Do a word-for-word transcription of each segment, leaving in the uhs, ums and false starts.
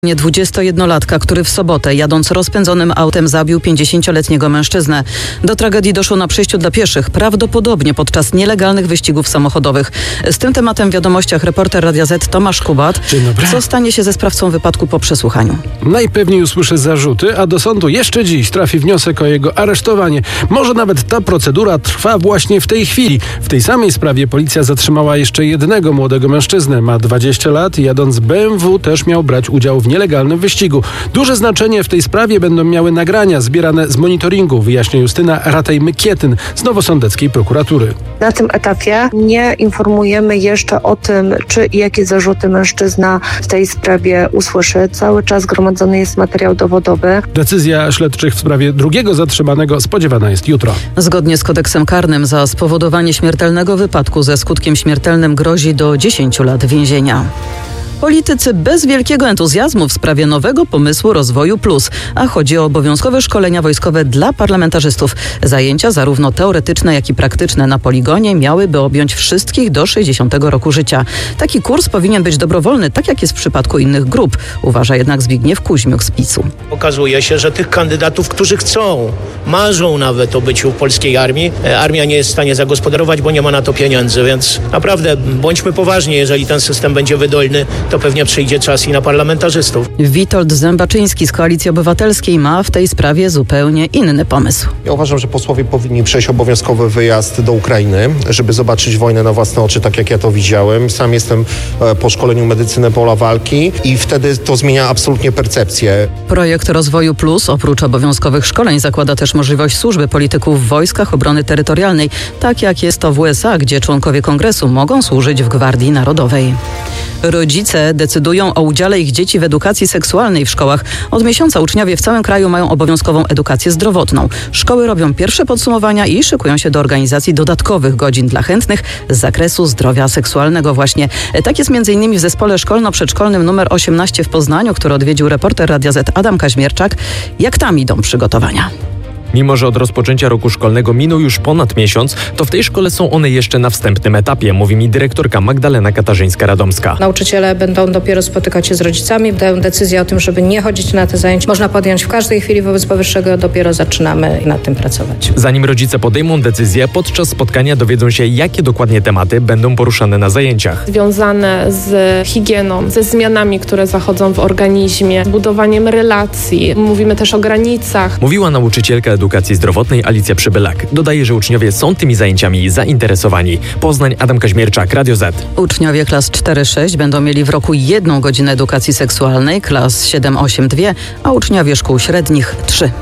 dwudziestojednolatka, który w sobotę jadąc rozpędzonym autem zabił pięćdziesięcioletniego mężczyznę. Do tragedii doszło na przejściu dla pieszych, prawdopodobnie podczas nielegalnych wyścigów samochodowych. Z tym tematem w wiadomościach reporter Radia Z Tomasz Kubat. Dzień dobry. Co stanie się ze sprawcą wypadku po przesłuchaniu? Najpewniej usłyszy zarzuty, a do sądu jeszcze dziś trafi wniosek o jego aresztowanie. Może nawet ta procedura trwa właśnie w tej chwili. W tej samej sprawie policja zatrzymała jeszcze jednego młodego mężczyznę. Ma dwadzieścia lat i jadąc B M W też miał brać udział w nielegalnym wyścigu. Duże znaczenie w tej sprawie będą miały nagrania zbierane z monitoringu, wyjaśnia Justyna Rataj-Mykietyn z Nowosądeckiej Prokuratury. Na tym etapie nie informujemy jeszcze o tym, czy i jakie zarzuty mężczyzna w tej sprawie usłyszy. Cały czas gromadzony jest materiał dowodowy. Decyzja śledczych w sprawie drugiego zatrzymanego spodziewana jest jutro. Zgodnie z kodeksem karnym za spowodowanie śmiertelnego wypadku ze skutkiem śmiertelnym grozi do dziesięciu lat więzienia. Politycy bez wielkiego entuzjazmu w sprawie nowego pomysłu Rozwoju Plus, a chodzi o obowiązkowe szkolenia wojskowe dla parlamentarzystów. Zajęcia zarówno teoretyczne, jak i praktyczne na poligonie miałyby objąć wszystkich do sześćdziesiątego roku życia. Taki kurs powinien być dobrowolny, tak jak jest w przypadku innych grup, uważa jednak Zbigniew Kuźmiuk z PiSu. Okazuje się, że tych kandydatów, którzy chcą, marzą nawet o byciu w polskiej armii, armia nie jest w stanie zagospodarować, bo nie ma na to pieniędzy, więc naprawdę bądźmy poważni, jeżeli ten system będzie wydolny, to pewnie przyjdzie czas i na parlamentarzystów. Witold Zębaczyński z Koalicji Obywatelskiej ma w tej sprawie zupełnie inny pomysł. Ja uważam, że posłowie powinni przejść obowiązkowy wyjazd do Ukrainy, żeby zobaczyć wojnę na własne oczy, tak jak ja to widziałem. Sam jestem po szkoleniu medycyny pola walki i wtedy to zmienia absolutnie percepcję. Projekt Rozwoju Plus oprócz obowiązkowych szkoleń zakłada też możliwość służby polityków w wojskach obrony terytorialnej, tak jak jest to w U S A, gdzie członkowie kongresu mogą służyć w Gwardii Narodowej. Rodzice decydują o udziale ich dzieci w edukacji seksualnej w szkołach. Od miesiąca uczniowie w całym kraju mają obowiązkową edukację zdrowotną. Szkoły robią pierwsze podsumowania i szykują się do organizacji dodatkowych godzin dla chętnych z zakresu zdrowia seksualnego właśnie. Tak jest między innymi w zespole szkolno-przedszkolnym numer osiemnaście w Poznaniu, który odwiedził reporter Radia Z Adam Kaźmierczak. Jak tam idą przygotowania? Mimo że od rozpoczęcia roku szkolnego minął już ponad miesiąc, to w tej szkole są one jeszcze na wstępnym etapie, mówi mi dyrektorka Magdalena Katarzyńska-Radomska. Nauczyciele będą dopiero spotykać się z rodzicami, dają decyzję o tym, żeby nie chodzić na te zajęcia. Można podjąć w każdej chwili, wobec powyższego dopiero zaczynamy nad tym pracować. Zanim rodzice podejmą decyzję, podczas spotkania dowiedzą się, jakie dokładnie tematy będą poruszane na zajęciach. Związane z higieną, ze zmianami, które zachodzą w organizmie, z budowaniem relacji. Mówimy też o granicach. Mówiła nauczycielka edukacji zdrowotnej Alicja Przybylak. Dodaje, że uczniowie są tymi zajęciami zainteresowani. Poznań, Adam Kaźmierczak, Radio Z. Uczniowie klas cztery sześć będą mieli w roku jedną godzinę edukacji seksualnej, klas siedem osiem dwie, a uczniowie szkół średnich trzy.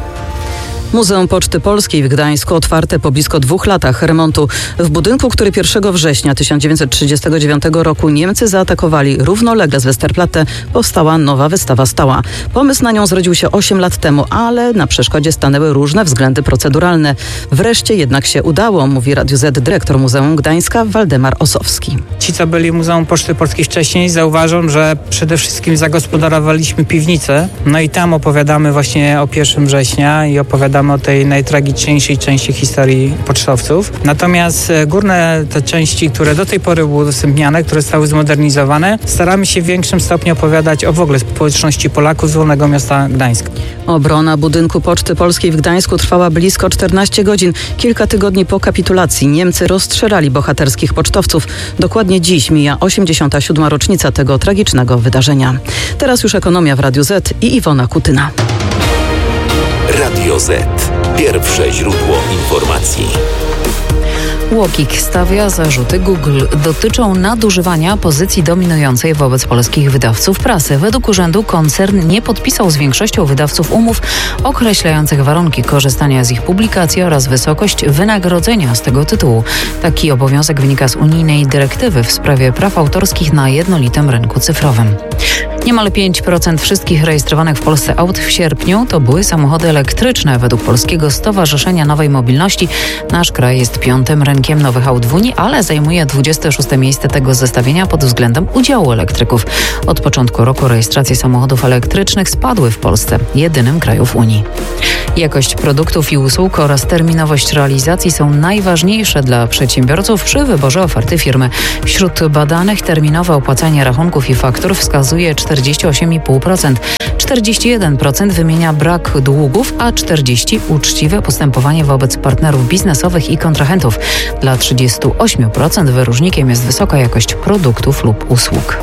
Muzeum Poczty Polskiej w Gdańsku otwarte po blisko dwóch latach remontu. W budynku, który pierwszego września tysiąc dziewięćset trzydziestego dziewiątego roku Niemcy zaatakowali równolegle z Westerplatte, powstała nowa wystawa stała. Pomysł na nią zrodził się osiem lat temu, ale na przeszkodzie stanęły różne względy proceduralne. Wreszcie jednak się udało, mówi Radiu Z dyrektor Muzeum Gdańska Waldemar Osowski. Ci, co byli w Muzeum Poczty Polskiej wcześniej, zauważą, że przede wszystkim zagospodarowaliśmy piwnicę. No i tam opowiadamy właśnie o pierwszego września i opowiadamy o tej najtragiczniejszej części historii pocztowców. Natomiast górne te części, które do tej pory były udostępniane, które zostały zmodernizowane, staramy się w większym stopniu opowiadać o w ogóle społeczności Polaków z Wolnego Miasta Gdańska. Obrona budynku Poczty Polskiej w Gdańsku trwała blisko czternaście godzin. Kilka tygodni po kapitulacji Niemcy rozstrzelali bohaterskich pocztowców. Dokładnie dziś mija osiemdziesiąta siódma rocznica tego tragicznego wydarzenia. Teraz już ekonomia w Radiu Z i Iwona Kutyna. Radio Z. Pierwsze źródło informacji. UOKiK stawia zarzuty Google. Dotyczą nadużywania pozycji dominującej wobec polskich wydawców prasy. Według urzędu koncern nie podpisał z większością wydawców umów określających warunki korzystania z ich publikacji oraz wysokość wynagrodzenia z tego tytułu. Taki obowiązek wynika z unijnej dyrektywy w sprawie praw autorskich na jednolitym rynku cyfrowym. Niemal pięć procent wszystkich rejestrowanych w Polsce aut w sierpniu to były samochody elektryczne. Według Polskiego Stowarzyszenia Nowej Mobilności nasz kraj jest piątym rynkiem rynkiem nowych aut w Unii, ale zajmuje dwudzieste szóste miejsce tego zestawienia pod względem udziału elektryków. Od początku roku rejestracje samochodów elektrycznych spadły w Polsce, jedynym kraju w Unii. Jakość produktów i usług oraz terminowość realizacji są najważniejsze dla przedsiębiorców przy wyborze oferty firmy. Wśród badanych terminowe opłacanie rachunków i faktur wskazuje czterdzieści osiem i pół procent. czterdzieści jeden procent wymienia brak długów, a czterdzieści procent uczciwe postępowanie wobec partnerów biznesowych i kontrahentów. Dla trzydzieści osiem procent wyróżnikiem jest wysoka jakość produktów lub usług.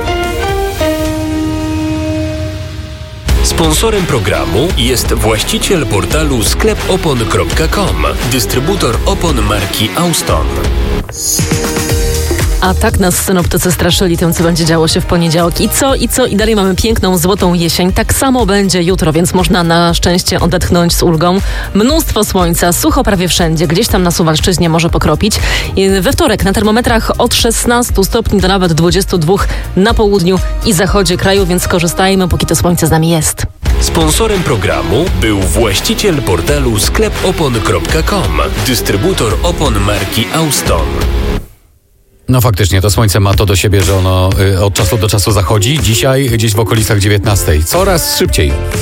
Sponsorem programu jest właściciel portalu sklep opon kropka com, dystrybutor opon marki Auston. A tak nas synoptycy straszyli tym, co będzie działo się w poniedziałek. I co, i co, i dalej mamy piękną, złotą jesień. Tak samo będzie jutro, więc można na szczęście odetchnąć z ulgą. Mnóstwo słońca, sucho prawie wszędzie, gdzieś tam na Suwalszczyźnie może pokropić. We wtorek na termometrach od szesnastu stopni do nawet dwudziestu dwóch na południu i zachodzie kraju, więc korzystajmy, póki to słońce z nami jest. Sponsorem programu był właściciel portalu sklep opon kropka com, dystrybutor opon marki Auston. No faktycznie, to słońce ma to do siebie, że ono y, od czasu do czasu zachodzi. Dzisiaj gdzieś w okolicach dziewiętnastej. Coraz szybciej.